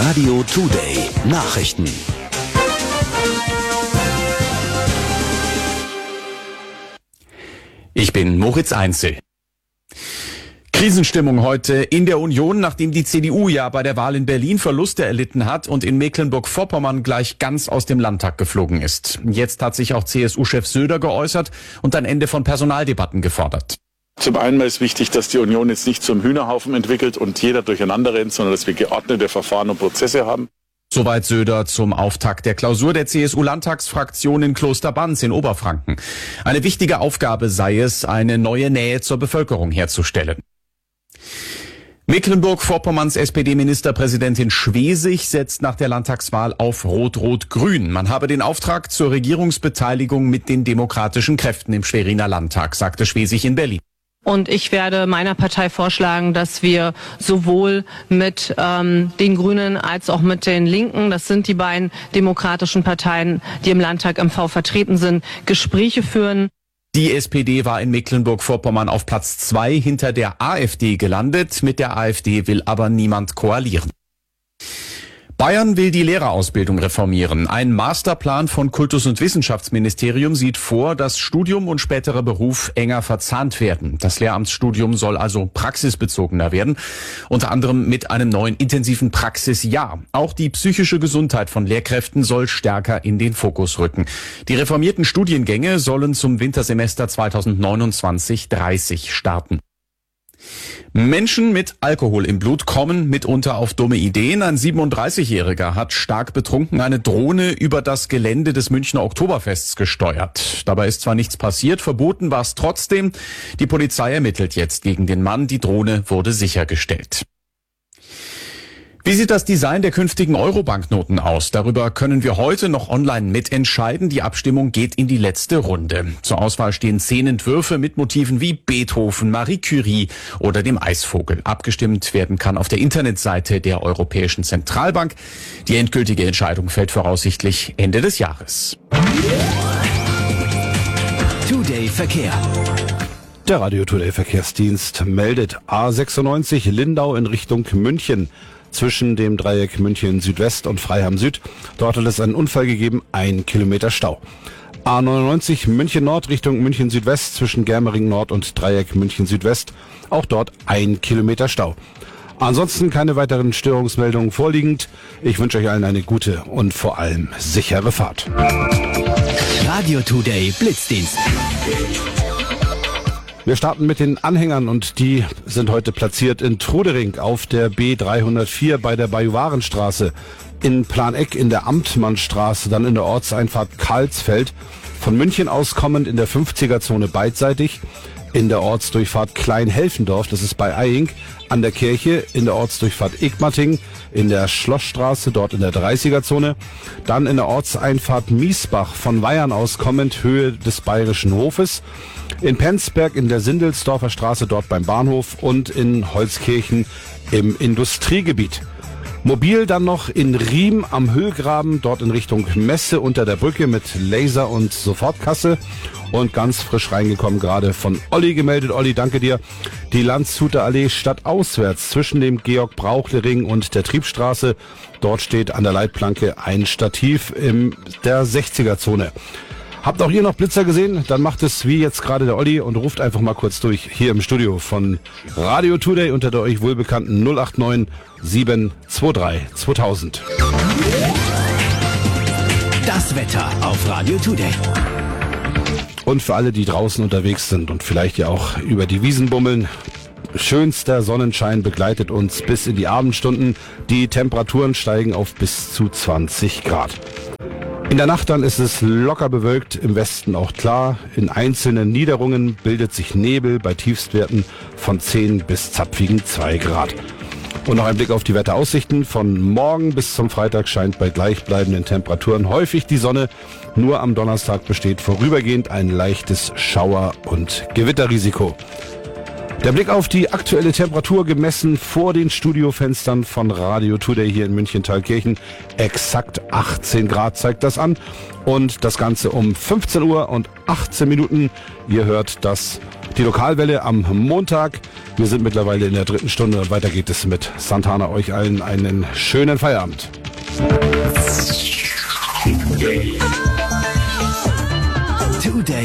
Radio Today Nachrichten. Ich bin Moritz Einzel. Krisenstimmung heute in der Union, nachdem die CDU ja bei der Wahl in Berlin Verluste erlitten hat und in Mecklenburg-Vorpommern gleich ganz aus dem Landtag geflogen ist. Jetzt hat sich auch CSU-Chef Söder geäußert und ein Ende von Personaldebatten gefordert. Zum einen ist wichtig, dass die Union jetzt nicht zum Hühnerhaufen entwickelt und jeder durcheinander rennt, sondern dass wir geordnete Verfahren und Prozesse haben. Soweit Söder zum Auftakt der Klausur der CSU-Landtagsfraktion in Klosterbanz in Oberfranken. Eine wichtige Aufgabe sei es, eine neue Nähe zur Bevölkerung herzustellen. Mecklenburg-Vorpommerns SPD-Ministerpräsidentin Schwesig setzt nach der Landtagswahl auf Rot-Rot-Grün. Man habe den Auftrag zur Regierungsbeteiligung mit den demokratischen Kräften im Schweriner Landtag, sagte Schwesig in Berlin. Und ich werde meiner Partei vorschlagen, dass wir sowohl mit den Grünen als auch mit den Linken, das sind die beiden demokratischen Parteien, die im Landtag MV vertreten sind, Gespräche führen. Die SPD war in Mecklenburg-Vorpommern auf Platz 2 hinter der AfD gelandet. Mit der AfD will aber niemand koalieren. Bayern will die Lehrerausbildung reformieren. Ein Masterplan von Kultus- und Wissenschaftsministerium sieht vor, dass Studium und späterer Beruf enger verzahnt werden. Das Lehramtsstudium soll also praxisbezogener werden, unter anderem mit einem neuen intensiven Praxisjahr. Auch die psychische Gesundheit von Lehrkräften soll stärker in den Fokus rücken. Die reformierten Studiengänge sollen zum Wintersemester 2029/30 starten. Menschen mit Alkohol im Blut kommen mitunter auf dumme Ideen. Ein 37-Jähriger hat stark betrunken eine Drohne über das Gelände des Münchner Oktoberfests gesteuert. Dabei ist zwar nichts passiert, verboten war es trotzdem. Die Polizei ermittelt jetzt gegen den Mann. Die Drohne wurde sichergestellt. Wie sieht das Design der künftigen Euro-Banknoten aus? Darüber können wir heute noch online mitentscheiden. Die Abstimmung geht in die letzte Runde. Zur Auswahl stehen 10 Entwürfe mit Motiven wie Beethoven, Marie Curie oder dem Eisvogel. Abgestimmt werden kann auf der Internetseite der Europäischen Zentralbank. Die endgültige Entscheidung fällt voraussichtlich Ende des Jahres. Today Verkehr. Der Radio Today Verkehrsdienst meldet A96 Lindau in Richtung München. Zwischen dem Dreieck München Südwest und Freiham Süd. Dort hat es einen Unfall gegeben, 1 Kilometer Stau. A99 München Nord Richtung München Südwest zwischen Germering Nord und Dreieck München Südwest. Auch dort 1 Kilometer Stau. Ansonsten keine weiteren Störungsmeldungen vorliegend. Ich wünsche euch allen eine gute und vor allem sichere Fahrt. Radio Today Blitzdienst. Wir starten mit den Anhängern und die sind heute platziert in Trudering auf der B304 bei der Bajuwarenstraße, in Planeck in der Amtmannstraße, dann in der Ortseinfahrt Karlsfeld, von München aus kommend in der 50er-Zone beidseitig, in der Ortsdurchfahrt Kleinhelfendorf, das ist bei Eying, an der Kirche, in der Ortsdurchfahrt Egmating, in der Schlossstraße, dort in der 30er-Zone, dann in der Ortseinfahrt Miesbach, von Weyern aus kommend, Höhe des Bayerischen Hofes, in Penzberg in der Sindelsdorfer Straße, dort beim Bahnhof und in Holzkirchen im Industriegebiet. Mobil dann noch in Riem am Höhlgraben, dort in Richtung Messe unter der Brücke mit Laser- und Sofortkasse. Und ganz frisch reingekommen, gerade von Olli gemeldet. Olli, danke dir. Die Landshuter Allee stadtauswärts zwischen dem Georg-Brauchle-Ring und der Triebstraße. Dort steht an der Leitplanke ein Stativ in der 60er-Zone. Habt auch ihr noch Blitzer gesehen? Dann macht es wie jetzt gerade der Olli und ruft einfach mal kurz durch hier im Studio von Radio Today unter der euch wohlbekannten 089 723 2000. Das Wetter auf Radio Today. Und für alle, die draußen unterwegs sind und vielleicht ja auch über die Wiesen bummeln, schönster Sonnenschein begleitet uns bis in die Abendstunden. Die Temperaturen steigen auf bis zu 20 Grad. In der Nacht dann ist es locker bewölkt, im Westen auch klar. In einzelnen Niederungen bildet sich Nebel bei Tiefstwerten von 10 bis zapfigen 2 Grad. Und noch ein Blick auf die Wetteraussichten. Von morgen bis zum Freitag scheint bei gleichbleibenden Temperaturen häufig die Sonne. Nur am Donnerstag besteht vorübergehend ein leichtes Schauer- und Gewitterrisiko. Der Blick auf die aktuelle Temperatur gemessen vor den Studiofenstern von Radio Today hier in München-Thalkirchen. Exakt 18 Grad zeigt das an. Und das Ganze um 15 Uhr und 18 Minuten. Ihr hört das Die Lokalwelle am Montag. Wir sind mittlerweile in der 3. Stunde und weiter geht es mit Santana. Euch allen einen schönen Feierabend.